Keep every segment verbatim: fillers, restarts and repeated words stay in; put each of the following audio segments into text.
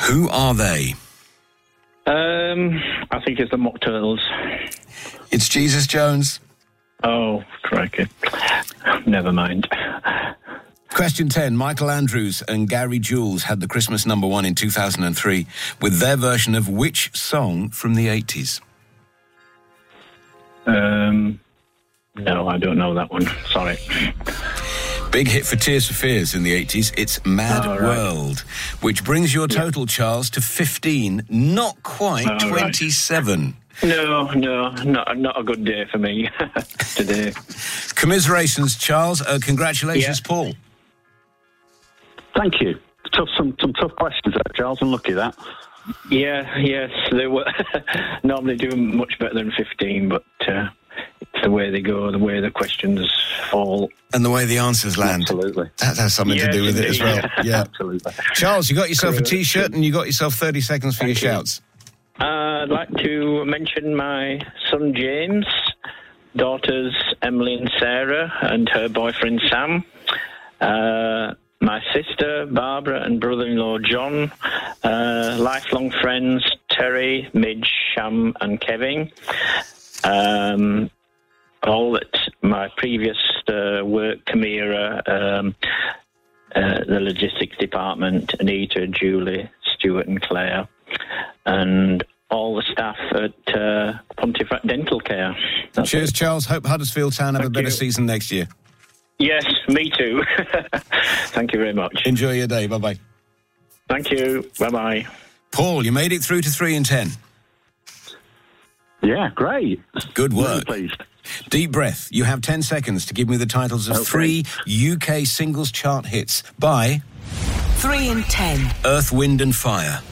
Who are they? Um, I think it's the Mock Turtles. It's Jesus Jones. Oh, crikey. Never mind. Question ten. Michael Andrews and Gary Jules had the Christmas number one in two thousand three with their version of which song from the eighties? Um, no, I don't know that one. Sorry. Big hit for Tears for Fears in the eighties. It's Mad Oh, right. World, which brings your total, Charles, to fifteen. Not quite Oh, right. twenty-seven. No, no, not, not a good day for me today. Commiserations, Charles. Uh, congratulations, Yeah. Paul. Thank you. Tough, some, some tough questions there, Charles. Unlucky that. Yeah, yes, they were normally doing much better than fifteen, but uh, it's the way they go, the way the questions fall. And the way the answers land. Absolutely. That has something Yes, to do with it as well. indeed. Yeah. Absolutely. Charles, you got yourself a Correct. T-shirt and you got yourself thirty seconds for Thank your you. shouts. Uh, I'd like to mention my son James, daughters Emily and Sarah, and her boyfriend Sam. Uh, my sister Barbara and brother-in-law John. Uh, lifelong friends Terry, Midge, Sham, and Kevin. Um, all at my previous uh, work, Camira, um, uh, the logistics department, Anita, Julie, Stuart, and Claire, and all the staff at uh, Pontefract Dental Care. That's Cheers, it. Charles. Hope Huddersfield Town have a Thank better you. season next year. Yes, me too. Thank you very much. Enjoy your day. Bye-bye. Thank you. Bye-bye. Paul, you made it through to three and ten. Yeah, great. Good Really work. pleased. Deep breath. You have ten seconds to give me the titles of Okay. three U K singles chart hits by Three and ten. Earth, Wind and Fire.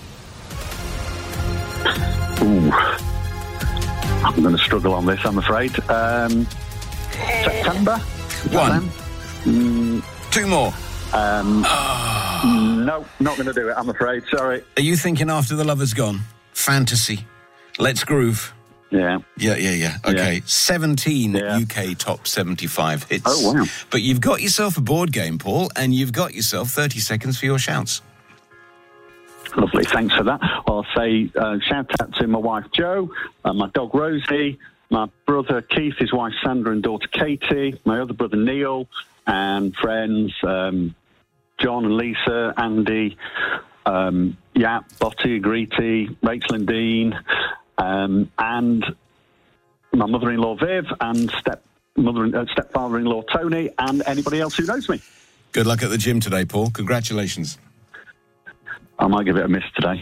Ooh. I'm going to struggle on this, I'm afraid. Um, September? Is that One. them? Mm, Two more. um, no, not going to do it, I'm afraid. Sorry. Are you thinking After the Lover's Gone? Fantasy. Let's Groove. Yeah. Yeah, yeah, yeah. Okay. Yeah. seventeen Yeah. U K top seventy-five hits. Oh, wow. But you've got yourself a board game, Paul, and you've got yourself thirty seconds for your shouts. Lovely, thanks for that. I'll say uh, shout out to my wife Jo, uh, my dog Rosie, my brother Keith, his wife Sandra and daughter Katie, my other brother Neil, and friends um, John and Lisa, Andy, um, Yap, Botty, Greety, Rachel and Dean, um, and my mother-in-law Viv, and step mother uh, stepfather-in-law Tony, and anybody else who knows me. Good luck at the gym today, Paul. Congratulations. I might give it a miss today.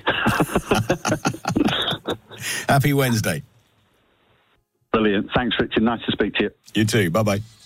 Happy Wednesday. Brilliant. Thanks, Richard. Nice to speak to you. You too. Bye-bye.